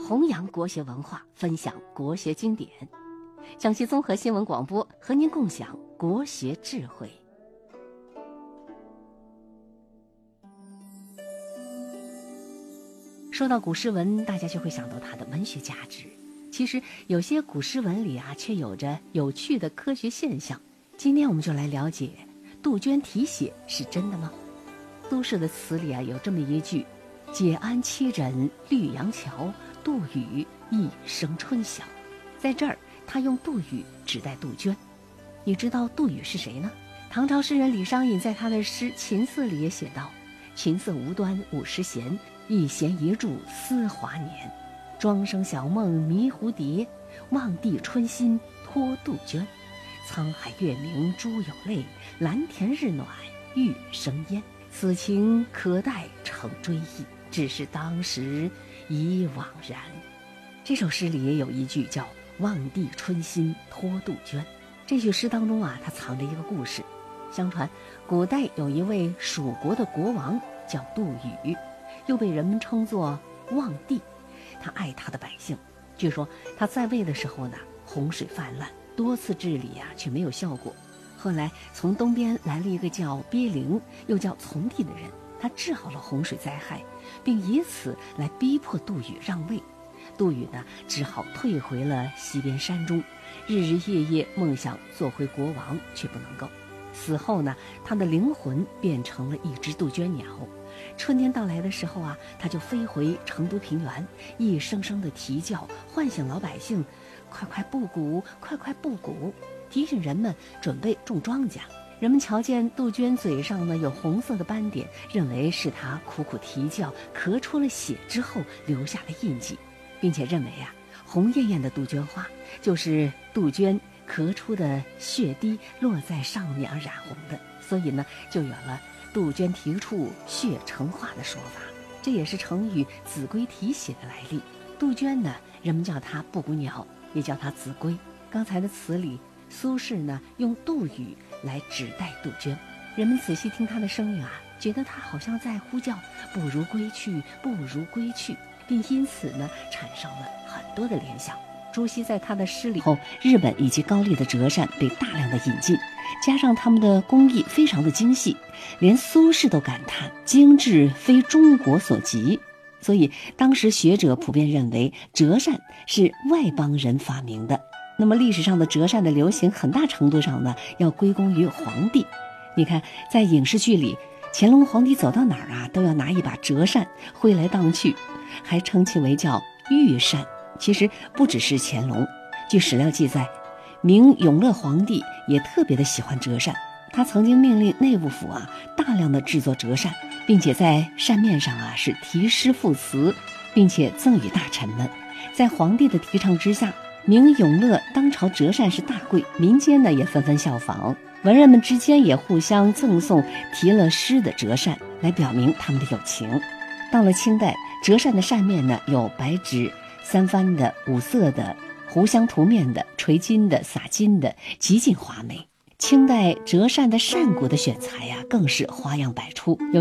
弘扬国学文化，分享国学经典。江西综合新闻广播和您共享国学智慧。说到古诗文，大家就会想到它的文学价值。其实有些古诗文里却有着有趣的科学现象。今天我们就来了解杜鹃题写是真的吗？苏轼的词里有这么一句：解鞍栖枕绿杨桥，杜宇一声春晓。在这儿他用杜宇指代杜鹃。你知道杜宇是谁呢？唐朝诗人李商隐在他的诗《琴瑟》里也写道：琴瑟无端50弦，一弦一柱思华年。庄生晓梦迷蝴蝶，望帝春心托杜鹃。沧海月明珠有泪，蓝田日暖玉生烟。此情可待成追忆，只是当时已惘然。这首诗里也有一句叫望帝春心托杜鹃。这句诗当中它藏着一个故事。相传古代有一位蜀国的国王叫杜宇，又被人们称作望帝。他爱他的百姓，据说他在位的时候呢，洪水泛滥，多次治理却没有效果。后来从东边来了一个叫鳖灵又叫从帝的人，他治好了洪水灾害，并以此来逼迫杜宇让位。杜宇呢，只好退回了西边山中，日日夜夜梦想做回国王，却不能够。死后呢，他的灵魂变成了一只杜鹃鸟。春天到来的时候他就飞回成都平原，一声声的啼叫，唤醒老百姓，快快布谷，快快布谷，提醒人们准备种庄稼。人们瞧见杜鹃嘴上呢有红色的斑点，认为是她苦苦啼叫咳出了血之后留下的印记，并且认为红艳艳的杜鹃花就是杜鹃咳出的血滴落在上面而染红的，所以呢就有了杜鹃啼处血成化的说法。这也是成语子规啼血的来历。杜鹃呢，人们叫它布谷鸟，也叫它子规。刚才的词里，苏轼呢用杜宇来指代杜鹃。人们仔细听他的声音觉得他好像在呼叫不如归去，不如归去，并因此呢产生了很多的联想。朱熹在他的诗里后，日本以及高丽的折扇被大量的引进，加上他们的工艺非常的精细，连苏轼都感叹精致非中国所及。所以当时学者普遍认为折扇是外邦人发明的。那么历史上的折扇的流行很大程度上呢要归功于皇帝。你看在影视剧里，乾隆皇帝走到哪儿都要拿一把折扇挥来荡去，还称其为叫御扇。其实不只是乾隆，据史料记载，明永乐皇帝也特别的喜欢折扇。他曾经命令内务府大量的制作折扇，并且在扇面上是题诗赋词，并且赠予大臣们。在皇帝的提倡之下，明永乐当朝折扇是大贵，民间呢也纷纷效仿，文人们之间也互相赠送题了诗的折扇，来表明他们的友情。到了清代，折扇的扇面呢有白纸、三番的、五色的、糊香涂面的、垂金的、洒金的，极尽华美。清代折扇的扇骨的选材更是花样百出。